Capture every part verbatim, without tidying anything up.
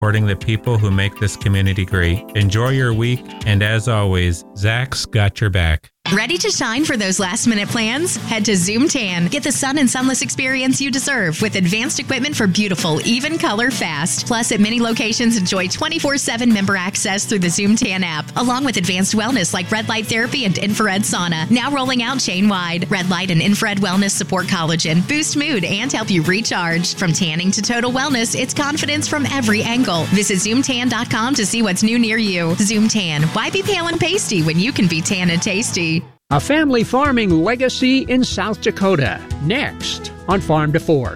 supporting the people who make this community great. Enjoy your week, and as always, Zach's got your back. Ready to shine for those last-minute plans? Head to Zoom Tan. Get the sun and sunless experience you deserve with advanced equipment for beautiful, even color fast. Plus, at many locations, enjoy twenty-four seven member access through the Zoom Tan app, along with advanced wellness like red light therapy and infrared sauna. Now rolling out chain-wide. Red light and infrared wellness support collagen, boost mood, and help you recharge. From tanning to total wellness, it's confidence from every angle. Visit zoom tan dot com to see what's new near you. Zoom Tan. Why be pale and pasty when you can be tan and tasty? A family farming legacy in South Dakota. Next on Farm to Fork.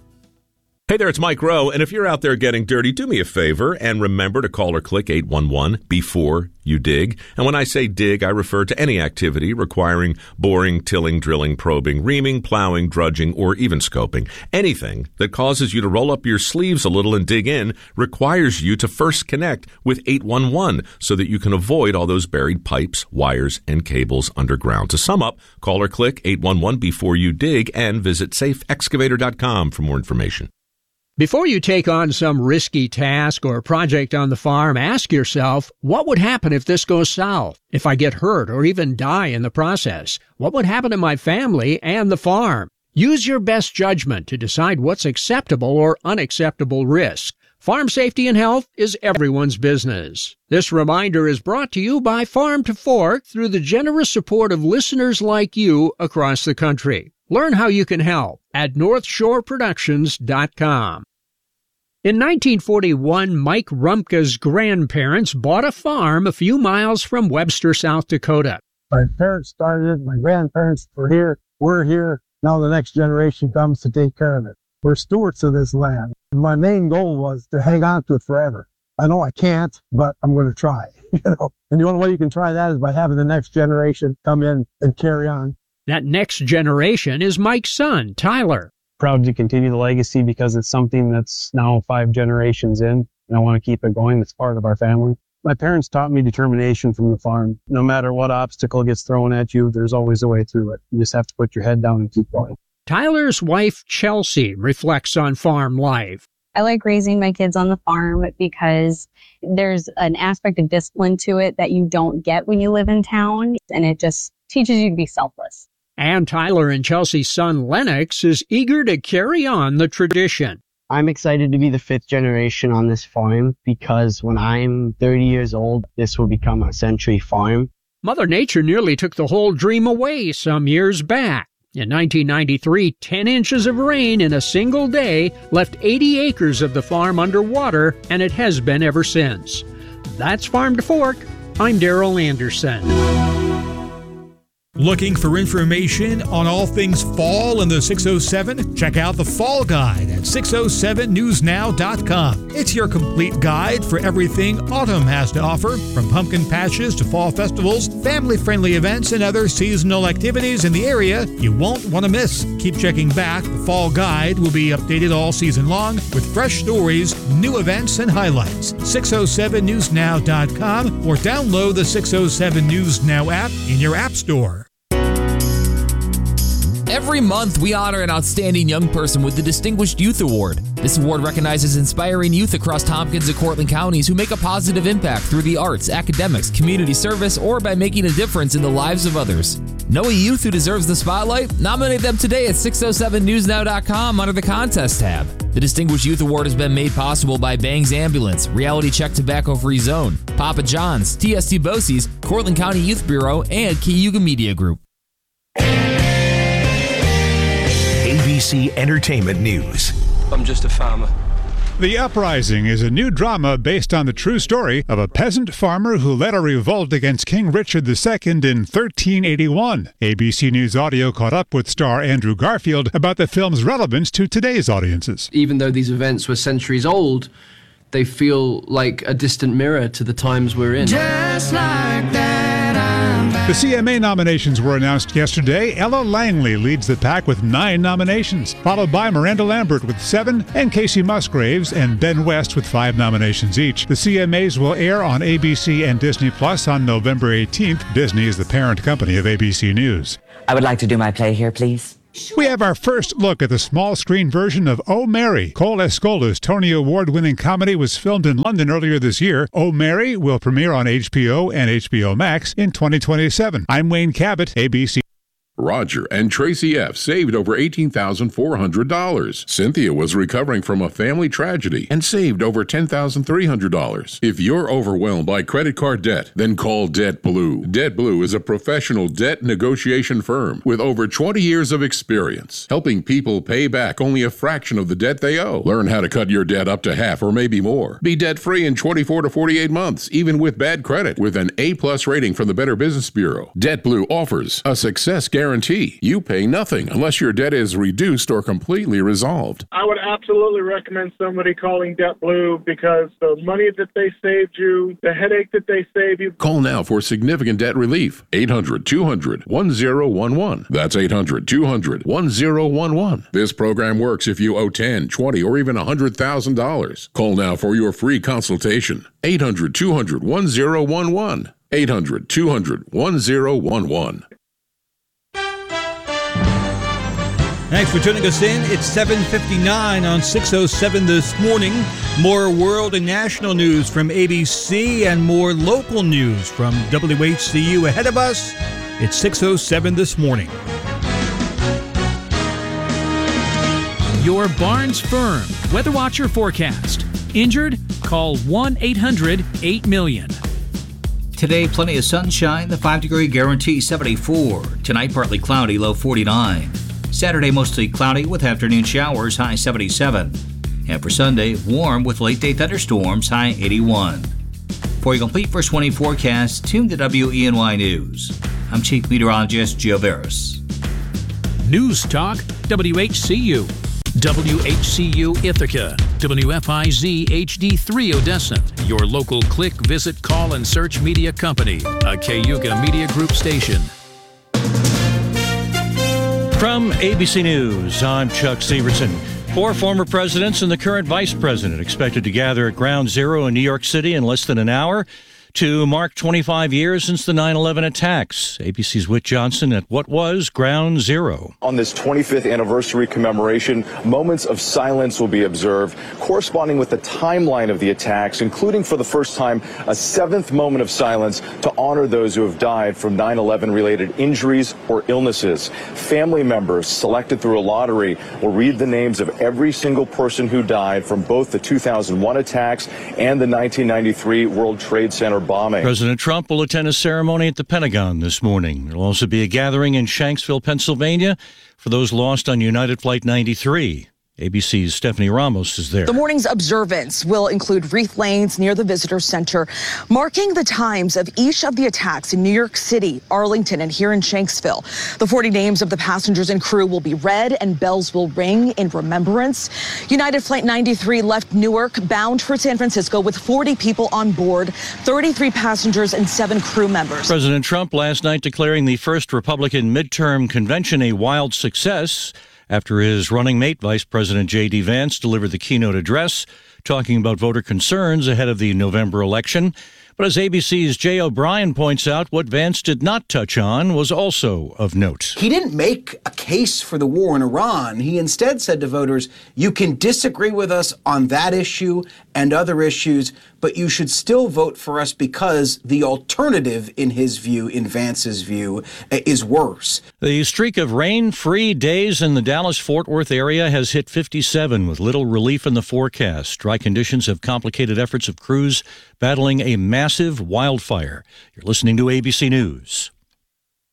Hey there, it's Mike Rowe, and if you're out there getting dirty, do me a favor and remember to call or click eight one one before you dig. And when I say dig, I refer to any activity requiring boring, tilling, drilling, probing, reaming, plowing, drudging, or even scoping. Anything that causes you to roll up your sleeves a little and dig in requires you to first connect with eight one one so that you can avoid all those buried pipes, wires, and cables underground. To sum up, call or click eight one one before you dig and visit safe excavator dot com for more information. Before you take on some risky task or project on the farm, ask yourself, what would happen if this goes south? If I get hurt or even die in the process? What would happen to my family and the farm? Use your best judgment to decide what's acceptable or unacceptable risk. Farm safety and health is everyone's business. This reminder is brought to you by Farm to Fork through the generous support of listeners like you across the country. Learn how you can help at north shore productions dot com. In nineteen forty-one, Mike Rumpke's grandparents bought a farm a few miles from Webster, South Dakota. My parents started it, my grandparents were here, we're here. Now the next generation comes to take care of it. We're stewards of this land. My main goal was to hang on to it forever. I know I can't, but I'm going to try. You know, and the only way you can try that is by having the next generation come in and carry on. That next generation is Mike's son, Tyler. Proud to continue the legacy because it's something that's now five generations in, and I want to keep it going. It's part of our family. My parents taught me determination from the farm. No matter what obstacle gets thrown at you, there's always a way through it. You just have to put your head down and keep going. Tyler's wife, Chelsea, reflects on farm life. I like raising my kids on the farm because there's an aspect of discipline to it that you don't get when you live in town, and it just teaches you to be selfless. And Tyler and Chelsea's son, Lennox, is eager to carry on the tradition. I'm excited to be the fifth generation on this farm because when I'm thirty years old, this will become a century farm. Mother Nature nearly took the whole dream away some years back. In nineteen ninety-three, ten inches of rain in a single day left eighty acres of the farm underwater, and it has been ever since. That's Farm to Fork. I'm Darrell Anderson. Looking for information on all things fall in the six oh seven? Check out the Fall Guide at six oh seven news now dot com. It's your complete guide for everything autumn has to offer, from pumpkin patches to fall festivals, family-friendly events, and other seasonal activities in the area you won't want to miss. Keep checking back. The Fall Guide will be updated all season long with fresh stories, new events, and highlights. six oh seven news now dot com or download the six oh seven News Now app in your app store. Every month, we honor an outstanding young person with the Distinguished Youth Award. This award recognizes inspiring youth across Tompkins and Cortland counties who make a positive impact through the arts, academics, community service, or by making a difference in the lives of others. Know a youth who deserves the spotlight? Nominate them today at six oh seven news now dot com under the Contest tab. The Distinguished Youth Award has been made possible by Bangs Ambulance, Reality Check Tobacco Free Zone, Papa John's, T S T Bosie's, Cortland County Youth Bureau, and Cayuga Media Group. A B C Entertainment News. I'm just a farmer. The Uprising is a new drama based on the true story of a peasant farmer who led a revolt against King Richard the Second in thirteen eighty-one. A B C News Audio caught up with star Andrew Garfield about the film's relevance to today's audiences. Even though these events were centuries old, they feel like a distant mirror to the times we're in. Just like that, I'm back. The C M A nominations were announced yesterday. Ella Langley leads the pack with nine nominations, followed by Miranda Lambert with seven, and Casey Musgraves and Ben West with five nominations each. The C M As will air on A B C and Disney Plus on November eighteenth. Disney is the parent company of A B C News. I would like to do my play here, please. We have our first look at the small screen version of Oh Mary. Cole Escola's Tony Award-winning comedy was filmed in London earlier this year. Oh Mary will premiere on H B O and H B O Max in twenty twenty-seven. I'm Wayne Cabot, A B C. Roger and Tracy F. saved over eighteen thousand four hundred dollars. Cynthia was recovering from a family tragedy and saved over ten thousand three hundred dollars. If you're overwhelmed by credit card debt, then call Debt Blue. Debt Blue is a professional debt negotiation firm with over twenty years of experience, helping people pay back only a fraction of the debt they owe. Learn how to cut your debt up to half or maybe more. Be debt-free in twenty-four to forty-eight months, even with bad credit, with an A-plus rating from the Better Business Bureau. Debt Blue offers a success guarantee. Guarantee. You pay nothing unless your debt is reduced or completely resolved. I would absolutely recommend somebody calling Debt Blue because the money that they saved you, the headache that they saved you. Call now for significant debt relief. eight hundred two hundred one zero one one. That's eight hundred two hundred one zero one one. This program works if you owe ten, twenty, or even one hundred thousand dollars. Call now for your free consultation. eight hundred two hundred one zero one one. eight hundred two hundred one zero one one. Thanks for tuning us in. It's seven fifty-nine on six oh seven this morning. More world and national news from A B C and more local news from W H C U ahead of us. It's six oh seven this morning. Your Barnes Firm Weather Watcher forecast. Injured? Call one eight hundred eight million. Today, plenty of sunshine. The five-degree guarantee seventy-four. Tonight, partly cloudy, low forty-nine. Saturday, mostly cloudy with afternoon showers, high seventy-seven. And for Sunday, warm with late-day thunderstorms, high eighty-one. For a complete first twenty forecast, tune to W E N Y News. I'm Chief Meteorologist Gio Veras. News Talk, W H C U. W H C U Ithaca. W F I Z H D three Odessa. Your local click, visit, call, and search media company. A Cayuga Media Group station. From A B C News, I'm Chuck Severson. Four former presidents and the current vice president expected to gather at Ground Zero in New York City in less than an hour to mark twenty-five years since the nine eleven attacks. A B C's Whit Johnson at what was Ground Zero. On this twenty-fifth anniversary commemoration, moments of silence will be observed, corresponding with the timeline of the attacks, including for the first time a seventh moment of silence to honor those who have died from nine eleven related injuries or illnesses. Family members selected through a lottery will read the names of every single person who died from both the two thousand one attacks and the nineteen ninety-three World Trade Center bombing. President Trump will attend a ceremony at the Pentagon this morning. There will also be a gathering in Shanksville, Pennsylvania for those lost on United Flight ninety-three. A B C's Stephanie Ramos is there. The morning's observance will include wreath lanes near the visitor center, marking the times of each of the attacks in New York City, Arlington, and here in Shanksville. The forty names of the passengers and crew will be read and bells will ring in remembrance. United Flight ninety-three left Newark bound for San Francisco with forty people on board, thirty-three passengers and seven crew members. President Trump last night declaring the first Republican midterm convention a wild success after his running mate, Vice President J D. Vance, delivered the keynote address talking about voter concerns ahead of the November election. But as A B C's Jay O'Brien points out, what Vance did not touch on was also of note. He didn't make a case for the war in Iran. He instead said to voters, you can disagree with us on that issue and other issues, but you should still vote for us because the alternative, in his view, in Vance's view, is worse. The streak of rain-free days in the Dallas-Fort Worth area has hit fifty-seven with little relief in the forecast. Dry conditions have complicated efforts of crews battling a massive wildfire. You're listening to A B C News.